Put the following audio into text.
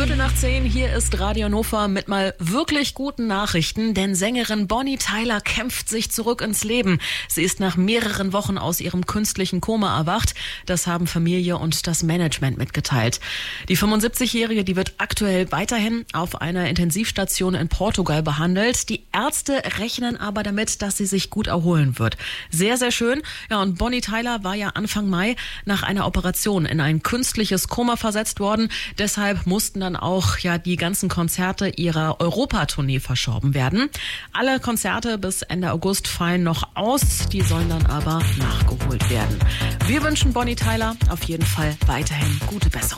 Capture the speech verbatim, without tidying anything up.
Viertel nach zehn, hier ist Radio Hannover mit mal wirklich guten Nachrichten, denn Sängerin Bonnie Tyler kämpft sich zurück ins Leben. Sie ist nach mehreren Wochen aus ihrem künstlichen Koma erwacht. Das haben Familie und das Management mitgeteilt. Die fünfundsiebzigjährige, die wird aktuell weiterhin auf einer Intensivstation in Portugal behandelt. Die Ärzte rechnen aber damit, dass sie sich gut erholen wird. Sehr, sehr schön. Ja, und Bonnie Tyler war ja Anfang Mai nach einer Operation in ein künstliches Koma versetzt worden. Deshalb mussten dann auch ja die ganzen Konzerte ihrer Europatournee verschoben werden. Alle Konzerte bis Ende August fallen noch aus, die sollen dann aber nachgeholt werden. Wir wünschen Bonnie Tyler auf jeden Fall weiterhin gute Besserung.